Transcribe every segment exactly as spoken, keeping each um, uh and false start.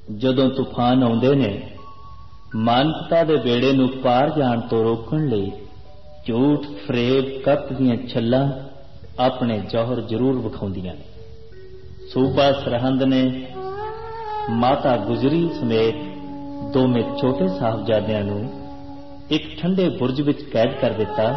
जदों तूफान आउंदे ने मानवता दे बेड़े नूं पार जाण तो रोकण लई झूठ फरेब कप दीआं छल्लां अपने जौहर जरूर विखाउंदियां ने। सूबा सरहंद ने माता गुजरी समेत दोवें छोटे साहबजादियां नूं एक ठंडे बुरज विच कैद कर दिता।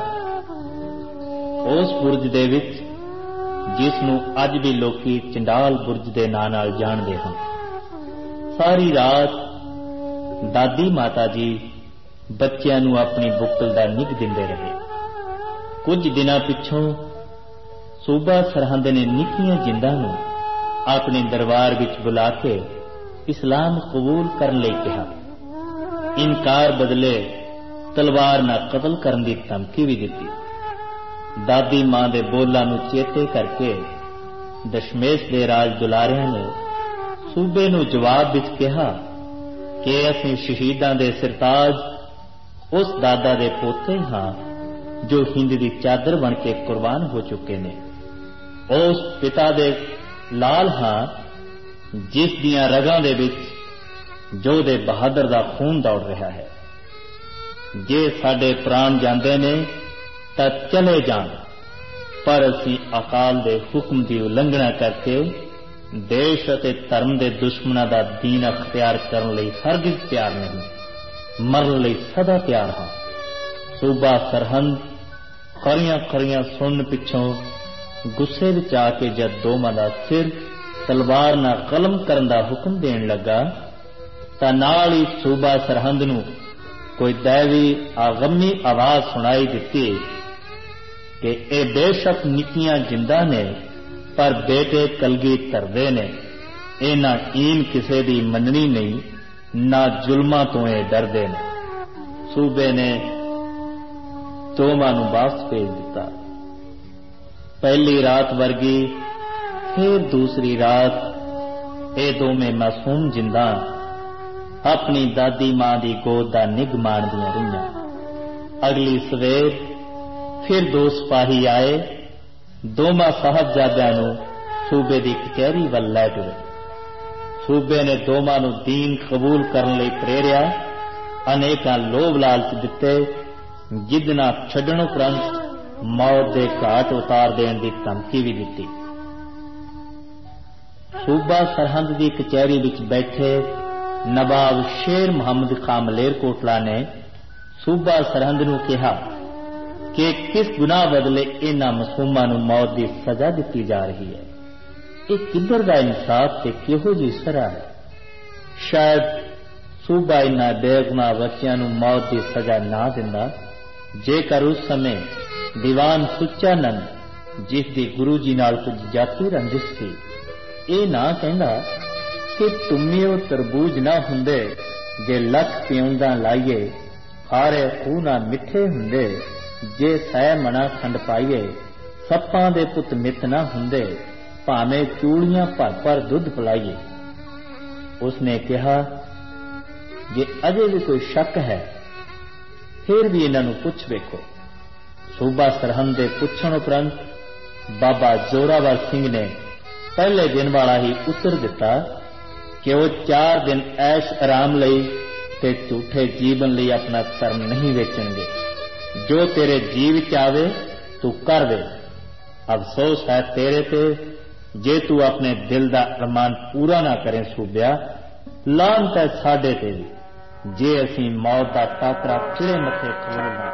उस बुरज दे विच जिस नूं अज भी लोकी चंडाल बुरज दे नां नाल जाणदे हन। सारी रात दादी माता जी बच्चियां नूं अपनी बुकल दा निग दिंदे रहे। कुछ दिनां पिछों सूबा सरहंद ने निक्कियां जिंदां नूं अपने दरबार विच बुला के इस्लाम कबूल करन लई कहा। इनकार बदले तलवार नाल कतल करन दी धमकी भी दिती। दादी मां दे बोलां नूं चेते करके दशमेश दे राज दुलारियां ने सूबे नूं जवाब विच कहा कि असीं शहीदां दे सिरताज उस दादा दे पोते हां जो हिंद दी चादर बन के कुर्बान हो चुके ने। उस पिता दे लाल हां जिस दियां रगां दे विच जो दे बहादुर दा खून दौड़ रहा है। जे साडे प्राण जांदे ने तां चले जाण, पर असीं अकाल दे हुक्म दी उलंघना करके देश अते धर्म दे दुश्मनां दा दीन अख्तियार करन लई हरगिज़ तैयार नहीं, मरन लई सदा तैयार हां। सूबा सरहंद खरियां खरियां सुनन पिछों गुस्से विच आके जद दोवां दा सिर तलवार नाल कलम करन दा हुक्म देण लगा तां नाल ही सूबा सरहंद नूं कोई दैवी आगमी आवाज सुनाई दिती कि ए बेशक निक्कियां जिंदा ने पर बेटे कलगी धरदे ने। इन्हां ईन किसे दी मननी नहीं, ना जुल्मां तो ए डरदे ने। सूबे ने दोवां नूं वापस भेज दिता। पहली रात वर्गी फिर दूसरी रात ए दोवें मासूम जिंदा अपनी दादी मां दी गोद दा निग माणदियां रहियां। अगली सवेर फिर दो सिपाही आए, दोवां साहबजादियां नूं सूबे दी कचहरी वल लै गए। सूबे ने दोवां नूं दीन कबूल करन लई प्रेरिया, अनेकां लोभ लालच दिते, जिदना छड्डण उपरंत मौत दे घाट उतार देण दी धमकी भी दिती। सूबा सरहंद दी कचहरी विच बैठे नवाब शेर मुहम्मद खां मलेरकोटला ने सूबा सरहंद नूं कहा कि किस गुनाह बदले इन्हां मासूमां नूं मौत दी सजा दिती जा रही है। यह किधर दा इंसाफ ते किहो जी सरा है। शायद सूबा इन्हां बेगुनाह बच्चियां नूं मौत दी सजा ना दिंदा जेकर उस समय दीवान सुच्चा नंद जिस दी गुरु जी नाल कुछ जाती रंजिश सी ये ना कहंदा कि तुमियो तरबूज ना हुंदे जे लख पिउंदा लाइए, खारे खूह ना मिठे हुंदे जे सै मना खंड पाइए, सप्पां दे पुत मित ना हुंदे भावें चूड़ियां भर भर दुध पिलाइए। उसने कहा जे अजे भी कोई शक है फिर भी इन्हां नूं पुछ वेखो। सूबा सरहंद दे पुछण उपरंत बाबा जोरावर सिंह ने पहले दिन वाला ही उत्तर दिता कि वो चार दिन ऐश आराम लई ते झूठे जीवन लई अपना धर्म नहीं वेचणगे। जो तेरे जीव च आवे तू कर दे। अफसोस है तेरे ते जे तू अपने दिल दा अरमान पूरा ना करें सूबिया। लानत है साडे ते जे असीं मौत दा टाकरा चिड़े मथे खोलना।